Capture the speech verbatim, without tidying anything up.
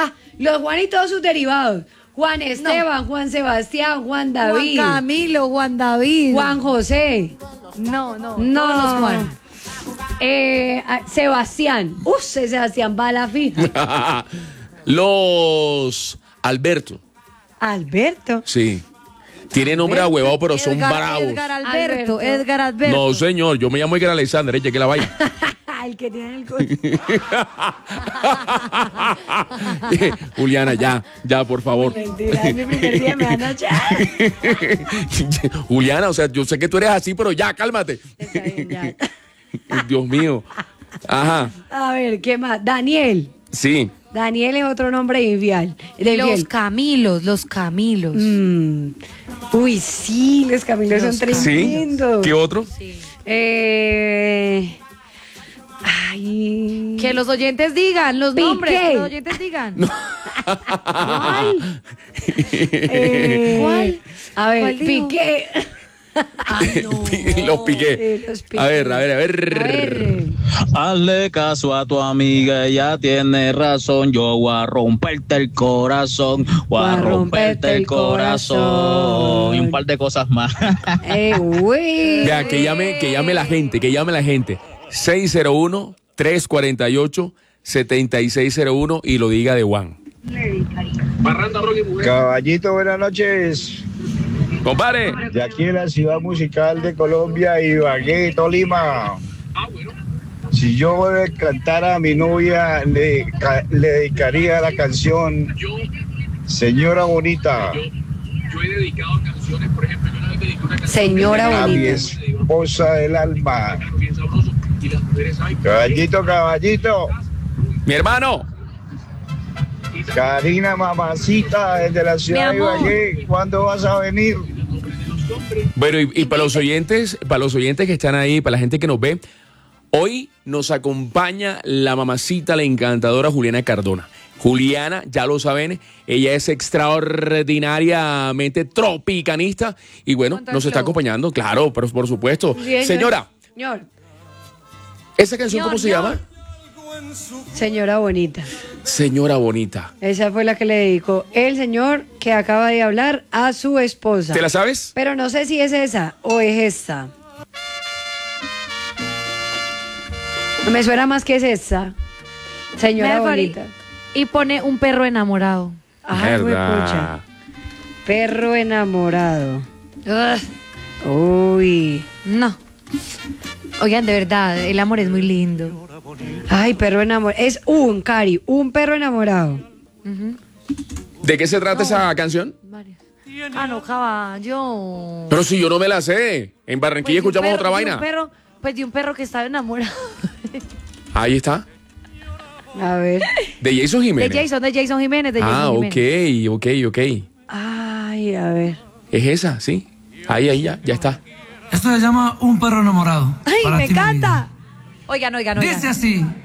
Ah, los Juan y todos sus derivados. Juan Esteban, no. Juan Sebastián, Juan David. Juan Camilo, Juan David. Juan José. No, no, no. Todos los Juan. Eh, Sebastián. Uf, Sebastián va a la fija. Los Alberto. ¿Alberto? Sí. Tiene nombre ahuevado, pero son Edgar, bravos. Edgar Alberto, Alberto, Edgar Alberto. No, señor, yo me llamo Edgar Alexander, eche que la vaya. El que tiene el coche. Juliana, ya, ya, por favor. Mentira, es mi primer día, me van a echar. Juliana, o sea, yo sé que tú eres así, pero ya, cálmate. Está bien, ya. Dios mío. Ajá. A ver, ¿qué más? Daniel. Sí. Daniel es otro nombre infiel. Los Camilos, los Camilos. Mm. Uy, sí, los Camilos los son tremendos. ¿Sí? ¿Qué otro? Sí. Eh... Ay. Que los oyentes digan los Piqué. nombres, que los oyentes digan. No. ¿Cuál? eh... ¿Cuál? A ver, ¿Cuál Piqué. Ay, no. Los piqué. Sí, los piqué. A ver, a ver, a ver. A ver. Hazle caso a tu amiga, ella tiene razón. Yo voy a romperte el corazón. Voy a romperte el corazón. Y un par de cosas más. Eh, uy. Ya, que llame, que llame la gente, que llame la gente. seis cero uno, tres cuatro ocho, siete seis cero uno y lo diga de Juan. Caballito, buenas noches. Compadre. De aquí en la ciudad musical de Colombia, Ibagué, Tolima. Si yo cantara a mi novia, le, le dedicaría la canción Señora Bonita. Yo he dedicado canciones, por ejemplo, yo una vez dediqué una canción Señora a mi Bonita. esposa del alma. Caballito, caballito. Mi hermano. Karina, mamacita, desde la ciudad de Ibagué, ¿cuándo vas a venir? Bueno, y, y para los oyentes, para los oyentes que están ahí, para la gente que nos ve, hoy nos acompaña la mamacita, la encantadora Juliana Cardona. Juliana, ya lo saben, ella es extraordinariamente tropicanista y bueno, nos está acompañando, claro, pero por supuesto. Sí, señora, señor. ¿Esa canción señor, cómo se señor. llama? Señora Bonita. Señora Bonita. Esa fue la que le dedicó el señor que acaba de hablar a su esposa. ¿Te la sabes? Pero no sé si es esa o es esta. Me suena más que es esa. Señora Bonita. Y pone un perro enamorado. Ay, pucha. Perro enamorado. Ugh. Uy. No. Oigan, de verdad, el amor es muy lindo. Ay, perro enamorado. Es un, Cari, un perro enamorado. Uh-huh. ¿De qué se trata no, esa canción? Varios. Ah, no, caballo. Pero si yo no me la sé. En Barranquilla pues escuchamos perro, otra vaina. Un perro, pues de un perro que estaba enamorado. Ahí está. A ver. De Jason Jiménez. De Jason, de Jason Jiménez. De ah, Jason Jiménez. ok, ok, ok. Ay, a ver. Es esa, sí. Ahí, ahí, ya, ya está. Esto se llama Un perro enamorado. ¡Ay, me encanta! Oigan, oigan, oigan. Dice así.